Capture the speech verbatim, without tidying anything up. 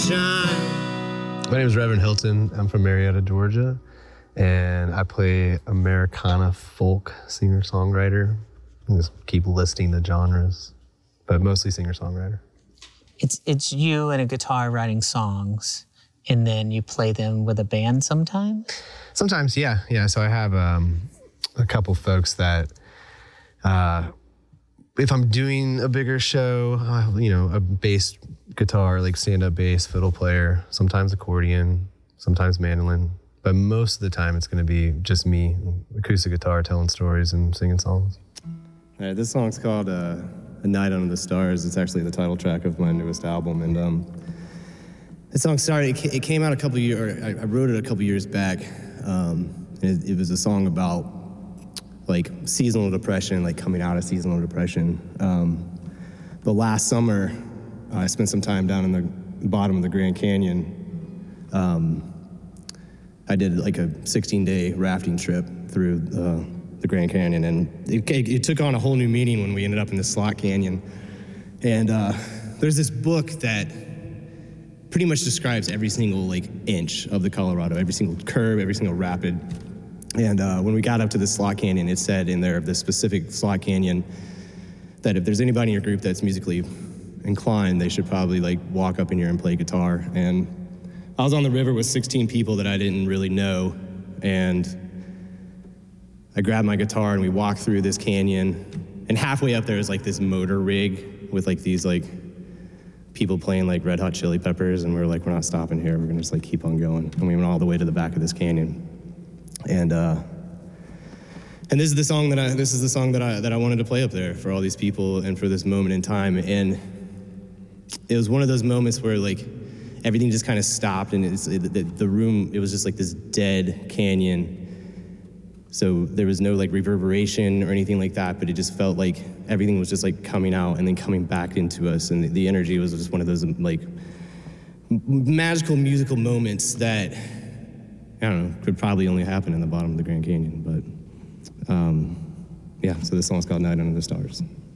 shine. My name is Reverend Hilton. I'm from Marietta, Georgia, and I play Americana folk singer-songwriter. I just keep listing the genres, but mostly singer-songwriter. It's it's you and a guitar writing songs, and then you play them with a band sometimes? Sometimes, yeah, yeah. So I have um, a couple folks that, uh, if I'm doing a bigger show, uh, you know, a bass guitar, like stand-up bass, fiddle player, sometimes accordion, sometimes mandolin. But most of the time it's going to be just me, acoustic guitar, telling stories and singing songs. All right, this song's called uh, A Night Under the Stars. It's actually the title track of my newest album. And um, this song started, it came out a couple years, I wrote it a couple years back. Um, and it, it was a song about like seasonal depression, like coming out of seasonal depression. Um, but last summer, uh, I spent some time down in the bottom of the Grand Canyon. Um, I did like a sixteen-day rafting trip through uh, the Grand Canyon, and it, it, it took on a whole new meaning when we ended up in the Slot Canyon. And uh, there's this book that pretty much describes every single like inch of the Colorado, every single curve, every single rapid. And uh, when we got up to the Slot Canyon, it said in there of this specific Slot Canyon that if there's anybody in your group that's musically inclined, they should probably like walk up in here and play guitar. And I was on the river with sixteen people that I didn't really know, and I grabbed my guitar and we walked through this canyon, and halfway up there is like this motor rig with like these like people playing like Red Hot Chili Peppers, and we were like, we're not stopping here, we're gonna just like keep on going. And we went all the way to the back of this canyon. And uh, and this is the song that I this is the song that I that I wanted to play up there for all these people and for this moment in time. And it was one of those moments where like everything just kind of stopped, and it's, it, the, the room, it was just like this dead canyon. So there was no like reverberation or anything like that, but it just felt like everything was just like coming out and then coming back into us. And the, the energy was just one of those like m- magical musical moments that, I don't know, could probably only happen in the bottom of the Grand Canyon. But um, yeah, so this song's called Night Under the Stars.